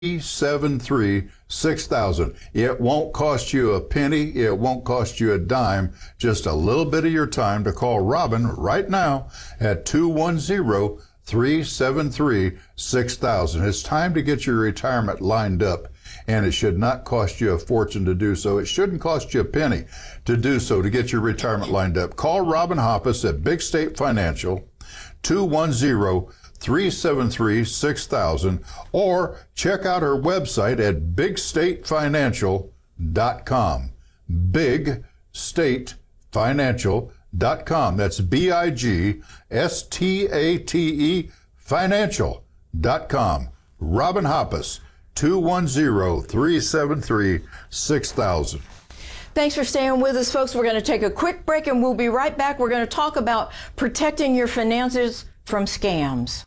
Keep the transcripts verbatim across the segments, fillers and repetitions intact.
seven three six thousand. It won't cost you a penny. It won't cost you a dime. Just a little bit of your time to call Robin right now at two one zero, three seven three, six thousand. It's time to get your retirement lined up, and it should not cost you a fortune to do so. It shouldn't cost you a penny to do so, to get your retirement lined up. Call Robin Hoppus at Big State Financial, two one zero, three seven three, six thousand, or check out her website at big state financial dot com. big state financial dot com. That's B I G S T A T E financial dot com. Robin Hoppus, two one zero, three seven three, six thousand. Thanks for staying with us, folks. We're going to take a quick break and we'll be right back. We're going to talk about protecting your finances from scams.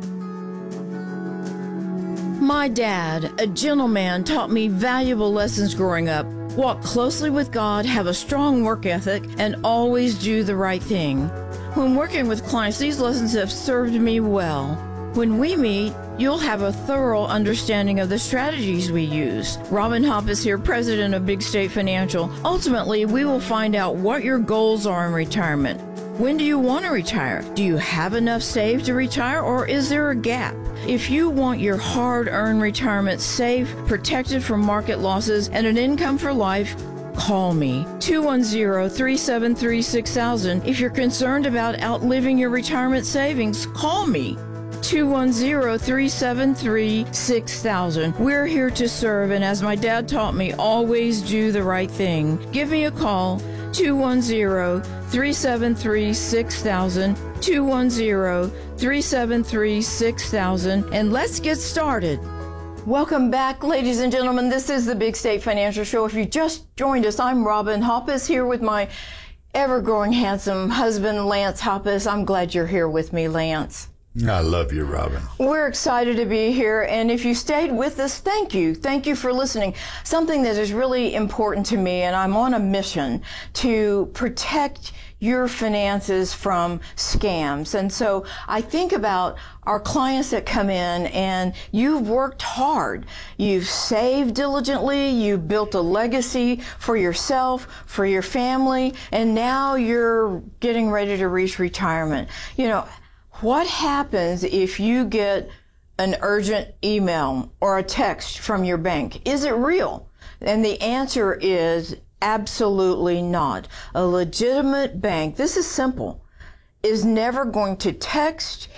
My dad, a gentleman, taught me valuable lessons growing up. Walk closely with God, have a strong work ethic, and always do the right thing. When working with clients, these lessons have served me well. When we meet, you'll have a thorough understanding of the strategies we use. Robin Hoppus here, president of Big State Financial. Ultimately, we will find out what your goals are in retirement. When do you want to retire? Do you have enough saved to retire, or is there a gap? If you want your hard-earned retirement safe, protected from market losses, and an income for life, call me, two one zero, three seven three, six thousand. If you're concerned about outliving your retirement savings, call me, two one zero, three seven three, six thousand. We're here to serve, and as my dad taught me, always do the right thing. Give me a call, two one zero, three seven three, six thousand, two one zero, three seven three, six thousand, and let's get started. Welcome back, ladies and gentlemen. This is the Big State Financial Show. If you just joined us, I'm Robin Hoppus here with my ever-growing handsome husband, Lance Hoppus. I'm glad you're here with me, Lance. I love you, Robin. We're excited to be here, and if you stayed with us, thank you. Thank you for listening. Something that is really important to me, and I'm on a mission to protect your finances from scams. And so I think about our clients that come in, and you've worked hard. You've saved diligently. You've built a legacy for yourself, for your family, and now you're getting ready to reach retirement. You know, what happens if you get an urgent email or a text from your bank? Is it real? And the answer is absolutely not. A legitimate bank, this is simple, is never going to text,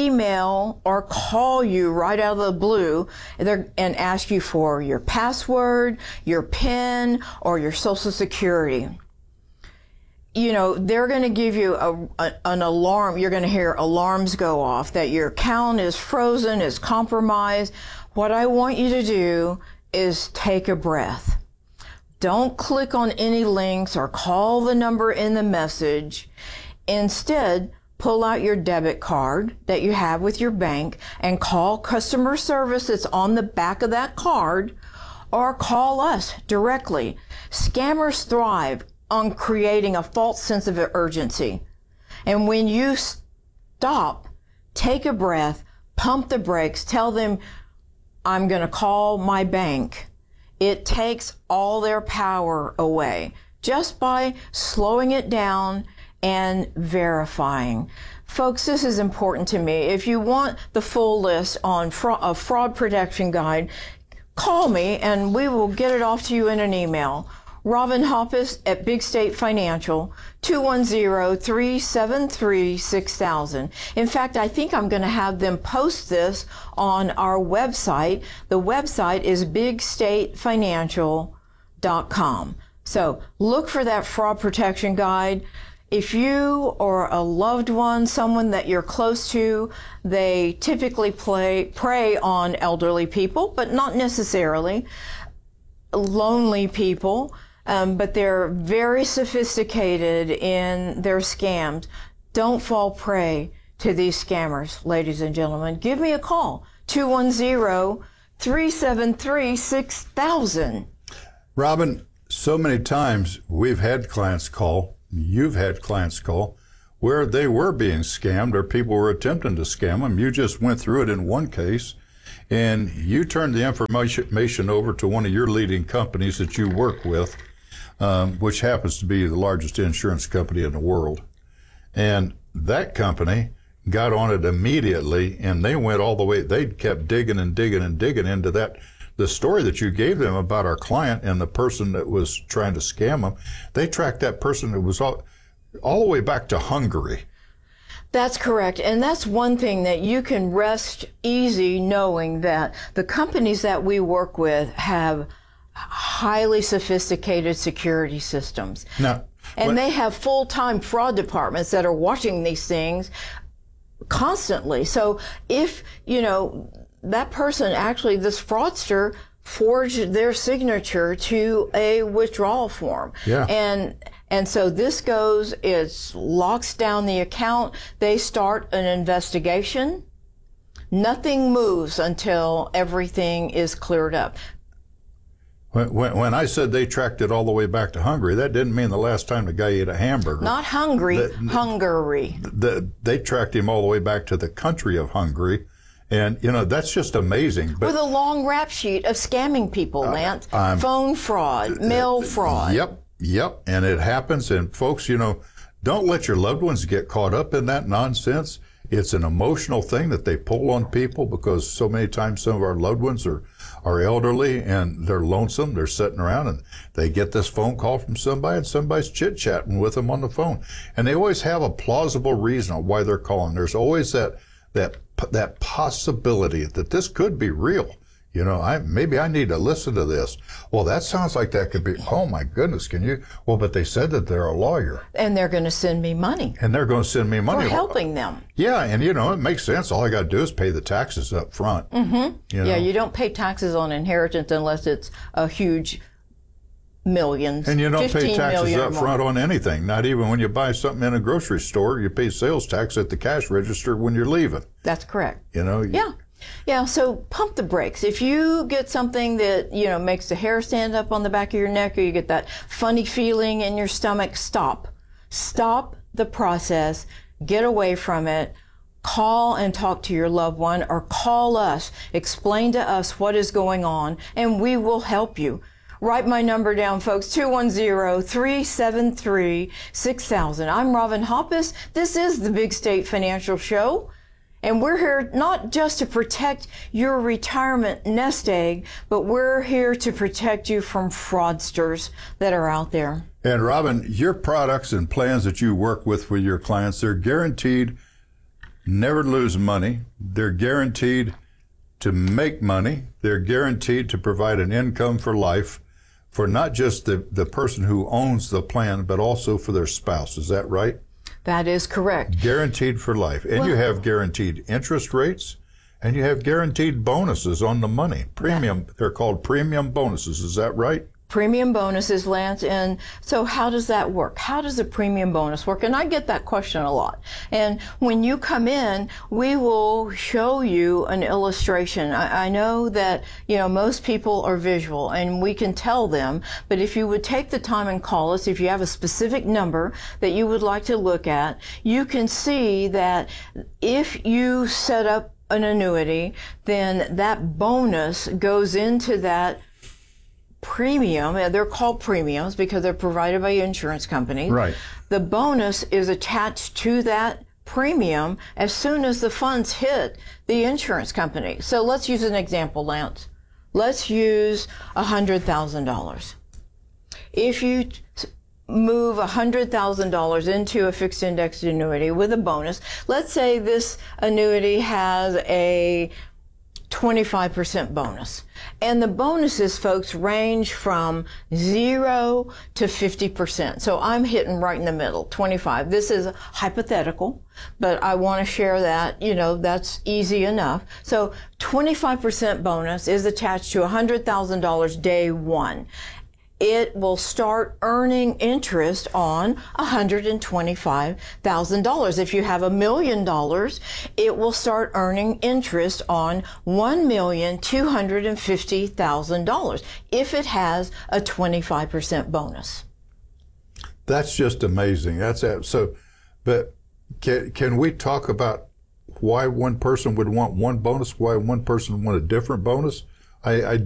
email, or call you right out of the blue and ask you for your password, your PIN, or your Social Security. You know, they're going to give you a, a, an alarm. You're going to hear alarms go off that your account is frozen, is compromised. What I want you to do is take a breath. Don't click on any links or call the number in the message. Instead, pull out your debit card that you have with your bank and call customer service that's on the back of that card, or call us directly. Scammers thrive on creating a false sense of urgency. And when you stop, take a breath, pump the brakes, tell them, I'm going to call my bank. It takes all their power away just by slowing it down and verifying. Folks, this is important to me. If you want the full list on fra- a fraud protection guide, call me and we will get it off to you in an email. Robin Hoppus at Big State Financial, two one zero, three seven three, six thousand. In fact, I think I'm going to have them post this on our website. The website is big state financial dot com. So look for that fraud protection guide. If you or a loved one, someone that you're close to, they typically play, prey on elderly people, but not necessarily lonely people. Um, but they're very sophisticated in their scams. Don't fall prey to these scammers, ladies and gentlemen. Give me a call, two one zero, three seven three, six thousand. Robin, so many times we've had clients call, you've had clients call, where they were being scammed or people were attempting to scam them. You just went through it in one case. and you turn the information over to one of your leading companies that you work with, um, which happens to be the largest insurance company in the world. And that company got on it immediately, and they went all the way. They kept digging and digging and digging into that. The story that you gave them about our client and the person that was trying to scam them, they tracked that person that was all, all the way back to Hungary. That's correct. And that's one thing that you can rest easy knowing that the companies that we work with have highly sophisticated security systems. Now, and when, they have full-time fraud departments that are watching these things constantly. So if, you know, that person actually, this fraudster, forged their signature to a withdrawal form. Yeah. And and so this goes, it locks down the account. They start an investigation. Nothing moves until everything is cleared up. When, when, when I said they tracked it all the way back to Hungary, that didn't mean the last time the guy ate a hamburger. Not Hungary, the, Hungary. The, they tracked him all the way back to the country of Hungary. And, you know, that's just amazing. But, with a long rap sheet of scamming people, Lance. Uh, Phone fraud, mail fraud. Yep, yep. And it happens. And folks, you know, don't let your loved ones get caught up in that nonsense. It's an emotional thing that they pull on people because so many times some of our loved ones are, are elderly and they're lonesome. They're sitting around and they get this phone call from somebody and somebody's chit-chatting with them on the phone. And they always have a plausible reason why they're calling. There's always that that that possibility that this could be real. You know, I maybe I need to listen to this. Well, that sounds like that could be, oh my goodness, can you? Well, but they said that they're a lawyer. And they're going to send me money. And they're going to send me money. For helping them. Yeah, and you know, it makes sense. All I got to do is pay the taxes up front. Mm-hmm. You know? Yeah, you don't pay taxes on inheritance unless it's a huge millions. And you don't pay taxes up more. front on anything. Not even when you buy something in a grocery store, you pay sales tax at the cash register when you're leaving. That's correct. You know? Yeah. Yeah, so pump the brakes. If you get something that, you know, makes the hair stand up on the back of your neck or you get that funny feeling in your stomach, stop. Stop the process. Get away from it. Call and talk to your loved one or call us. Explain to us what is going on and we will help you. Write my number down, folks, two one zero, three seven three, six thousand. I'm Robin Hoppus. This is the Big State Financial Show. And we're here not just to protect your retirement nest egg, but we're here to protect you from fraudsters that are out there. And Robin, your products and plans that you work with with your clients, they're guaranteed never to lose money. They're guaranteed to make money. They're guaranteed to provide an income for life for not just the, the person who owns the plan, but also for their spouse. Is that right? That is correct. Guaranteed for life. And well, you have guaranteed interest rates, and you have guaranteed bonuses on the money. Premium, yeah. They're called premium bonuses. Is that right? Premium bonuses, Lance. And so how does that work? How does a premium bonus work? And I get that question a lot. And when you come in, we will show you an illustration. I, I know that, you know, most people are visual and we can tell them, but if you would take the time and call us, if you have a specific number that you would like to look at, you can see that if you set up an annuity, then that bonus goes into that premium. They're called premiums because they're provided by insurance companies. Right. The bonus is attached to that premium as soon as the funds hit the insurance company. So let's use an example, Lance. Let's use one hundred thousand dollars. If you move one hundred thousand dollars into a fixed indexed annuity with a bonus, let's say this annuity has a twenty-five percent bonus. And the bonuses, folks, range from zero to fifty percent. So I'm hitting right in the middle, twenty-five. This is hypothetical, but I want to share that, you know, that's easy enough. So twenty-five percent bonus is attached to one hundred thousand dollars day one. It will start earning interest on one hundred twenty-five thousand dollars. If you have a million dollars, it will start earning interest on one million two hundred fifty thousand dollars if it has a twenty-five percent bonus. That's just amazing. That's so. But can can we talk about why one person would want one bonus, why one person would want a different bonus. I, I